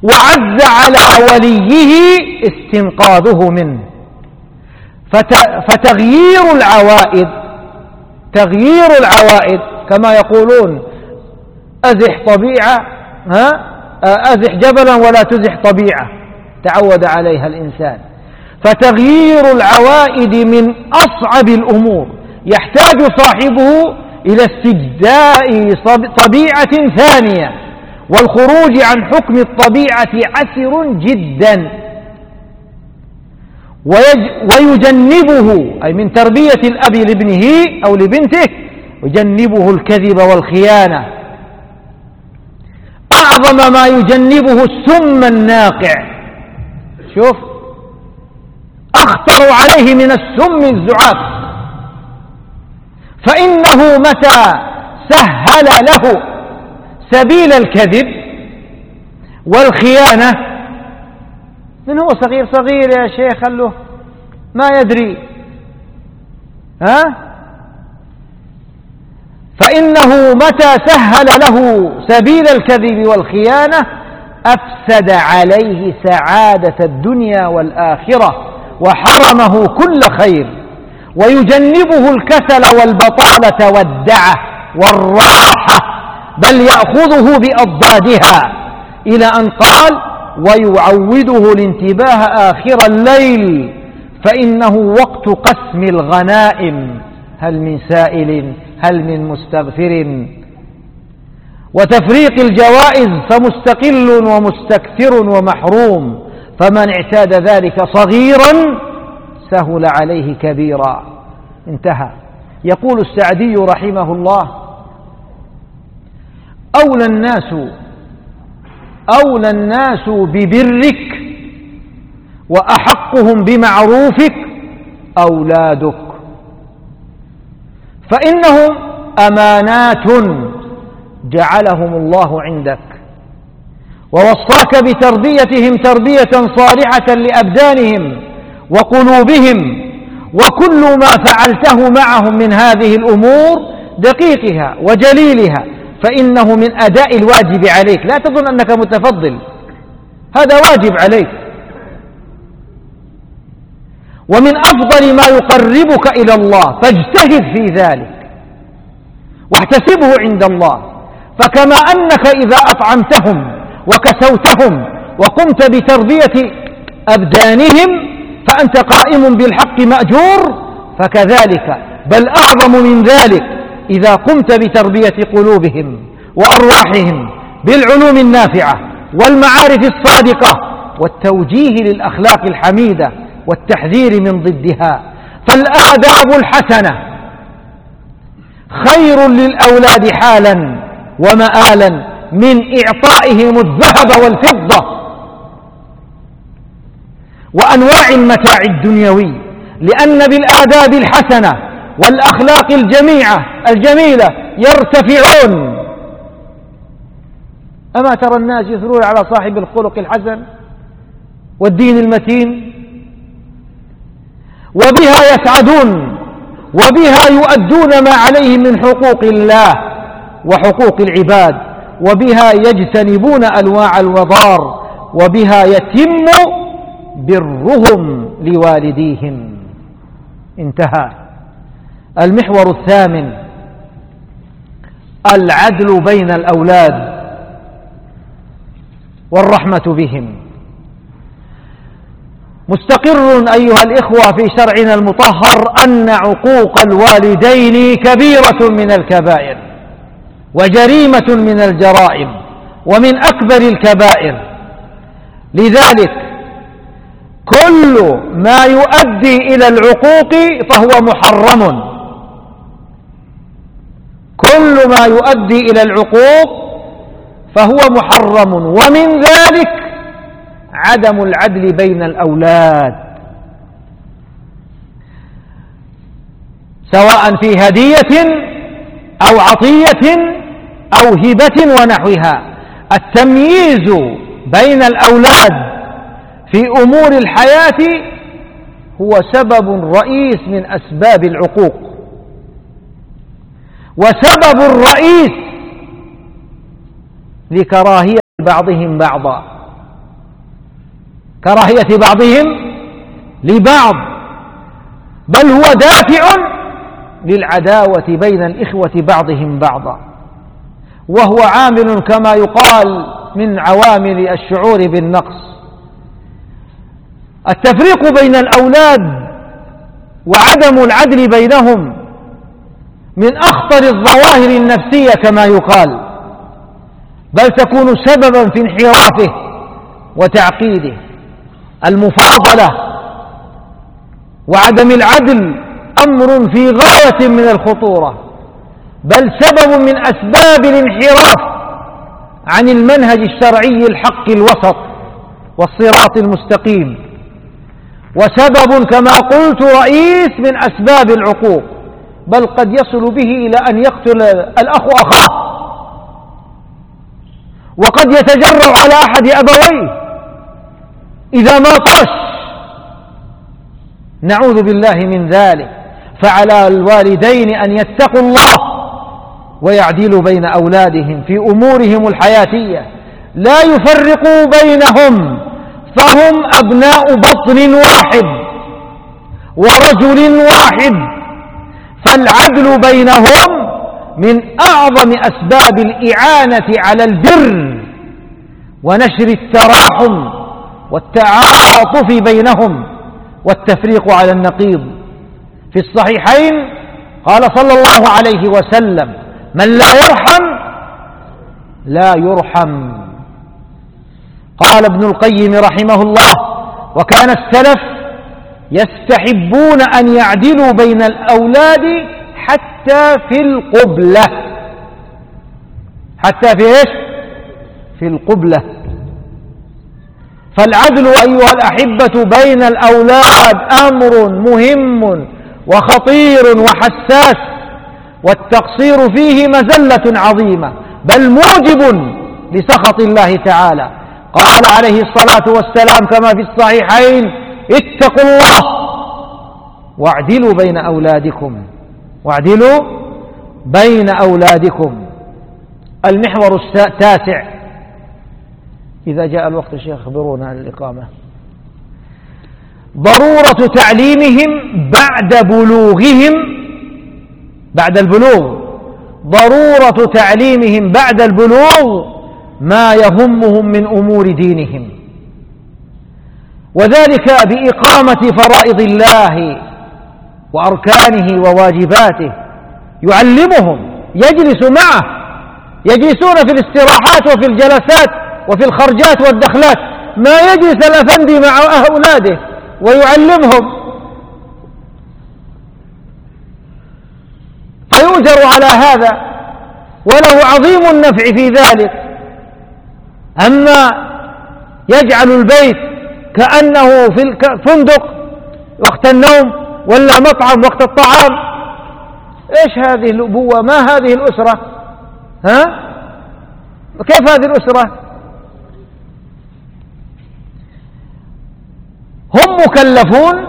وعز على وليه استنقاذه منه. فتغيير العوائد كما يقولون أزح طبيعة أزح جبلا ولا تزح طبيعة، تعود عليها الإنسان. فتغيير العوائد من أصعب الأمور، يحتاج صاحبه إلى استجداء طبيعة ثانية، والخروج عن حكم الطبيعة عسر جدا. ويجنبه، أي من تربية الأب لابنه أو لبنته، يجنبه الكذب والخيانة. أعظم ما يجنبه السم الناقع. شوف، أخطر عليه من السم الزعاف، فإنه متى سهل له سبيل الكذب والخيانة، من هو صغير يا شيخ، خلوه ما يدري، فإنه متى سهل له سبيل الكذب والخيانة أفسد عليه سعادة الدنيا والآخرة وحرمه كل خير، ويجنبه الكسل والبطالة والدعة والراحة، بل يأخذه بأضدادها، إلى أن قال: ويعوده الانتباه آخر الليل، فإنه وقت قسم الغنائم، هل من سائل هل من مستغفر، وتفريق الجوائز، فمستقل ومستكثر ومحروم، فمن اعتاد ذلك صغيرا سهل عليه كبيرا. انتهى. يقول السعدي رحمه الله: أولى الناس ببرك وأحقهم بمعروفك أولادك، فإنهم أمانات جعلهم الله عندك، ووصاك بتربيتهم تربية صالحة لأبدانهم وقلوبهم، وكل ما فعلته معهم من هذه الأمور دقيقها وجليلها فإنه من أداء الواجب عليك. لا تظن أنك متفضل، هذا واجب عليك، ومن أفضل ما يقربك إلى الله، فاجتهد في ذلك واحتسبه عند الله. فكما أنك إذا أطعمتهم وكسوتهم وقمت بتربية أبدانهم فأنت قائم بالحق مأجور، فكذلك بل أعظم من ذلك إذا قمت بتربية قلوبهم وأرواحهم بالعلوم النافعة والمعارف الصادقة والتوجيه للأخلاق الحميدة والتحذير من ضدها. فالآداب الحسنة خير للأولاد حالا ومآلا من إعطائهم الذهب والفضة وأنواع المتاع الدنيوي، لأن بالآداب الحسنة والأخلاق الجميلة يرتفعون. أما ترى الناس يثنون على صاحب الخلق الحسن والدين المتين، وبها يسعدون، وبها يؤدون ما عليهم من حقوق الله وحقوق العباد، وبها يجتنبون أنواع الوضار، وبها يتم برهم لوالديهم. انتهى. المحور الثامن: العدل بين الأولاد والرحمة بهم. مستقر أيها الإخوة في شرعنا المطهر أن عقوق الوالدين كبيرة من الكبائر وجريمة من الجرائم ومن أكبر الكبائر، لذلك كل ما يؤدي إلى العقوق فهو محرم. كل ما يؤدي إلى العقوق فهو محرم، ومن ذلك عدم العدل بين الأولاد، سواء في هدية أو عطية أو هبة ونحوها. التمييز بين الأولاد في أمور الحياة هو سبب رئيس من أسباب العقوق، وسبب رئيس لكراهية بعضهم بعضا. كراهية بعضهم لبعض، بل هو دافع للعداوة بين الإخوة بعضهم بعضا، وهو عامل كما يقال من عوامل الشعور بالنقص. التفريق بين الأولاد وعدم العدل بينهم من أخطر الظواهر النفسية كما يقال، بل تكون سببا في انحرافه وتعقيده. المفاضلة وعدم العدل أمر في غاية من الخطورة، بل سبب من أسباب الانحراف عن المنهج الشرعي الحق الوسط والصراط المستقيم، وسبب كما قلت رئيس من أسباب العقوق، بل قد يصل به إلى أن يقتل الأخ أخاه، وقد يتجرأ على أحد أبويه إذا ما طش. نعوذ بالله من ذلك. فعلى الوالدين أن يتقوا الله ويعدلوا بين أولادهم في أمورهم الحياتية، لا يفرقوا بينهم، فهم أبناء بطن واحد ورجل واحد، فالعدل بينهم من أعظم أسباب الإعانة على البر ونشر التراحم والتعاطف بينهم والتفريق على النقيض. في الصحيحين قال صلى الله عليه وسلم: من لا يرحم لا يرحم. قال ابن القيم رحمه الله: وكان السلف يستحبون أن يعدلوا بين الأولاد حتى في القبلة. حتى في إيش؟ في القبلة. فالعدل أيها الأحبة بين الأولاد أمر مهم وخطير وحساس، والتقصير فيه مزلة عظيمة، بل موجب لسخط الله تعالى. قال عليه الصلاة والسلام كما في الصحيحين: اتقوا الله واعدلوا بين أولادكم، واعدلوا بين أولادكم. المحور التاسع، إذا جاء الوقت الشيخ أخبرونا عن الإقامة. ضرورة تعليمهم بعد بلوغهم، بعد البلوغ، ضرورة تعليمهم بعد البلوغ ما يهمهم من أمور دينهم، وذلك بإقامة فرائض الله وأركانه وواجباته. يعلمهم، يجلس معه، يجلسون في الاستراحات وفي الجلسات وفي الخرجات والدخلات، ما يجلس الأفندي مع أولاده ويعلمهم، فيؤجر على هذا وله عظيم النفع في ذلك. أما يجعل البيت كأنه في فندق وقت النوم ولا مطعم وقت الطعام، إيش هذه الأبوة؟ ما هذه الأسرة؟ ها؟ كيف هذه الأسرة؟ هم مكلفون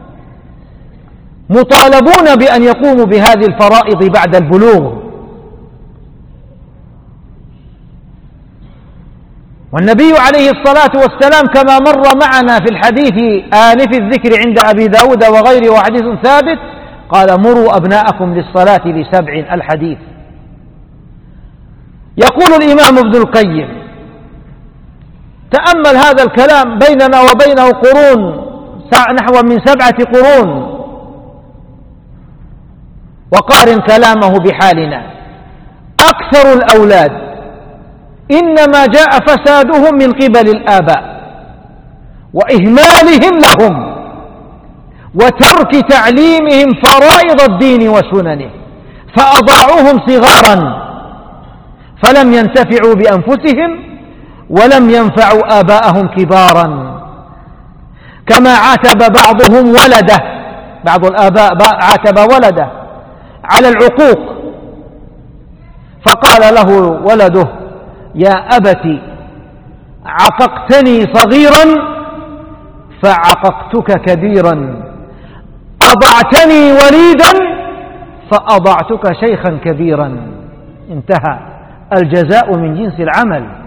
مطالبون بأن يقوموا بهذه الفرائض بعد البلوغ. والنبي عليه الصلاة والسلام كما مر معنا في الحديث آنف الذكر عند أبي داود وغيره وحديث ثابت، قال: مروا أبناءكم للصلاة ل7 الحديث. يقول الإمام ابن القيم: تأمل هذا الكلام، بيننا وبينه قرون، نحو من 7 قرون، وقارن كلامه بحالنا. أكثر الأولاد إنما جاء فسادهم من قبل الآباء وإهمالهم لهم وترك تعليمهم فرائض الدين وسننه، فأضاعوهم صغارا فلم ينتفعوا بأنفسهم ولم ينفعوا آباءهم كبارا. كما عاتب بعضهم ولده، بعض الآباء عاتب ولده على العقوق، فقال له ولده: يا أبت عققتني صغيرا فعققتك كبيرا، أضعتني وليدا فأضعتك شيخا كبيرا. انتهى. الجزاء من جنس العمل.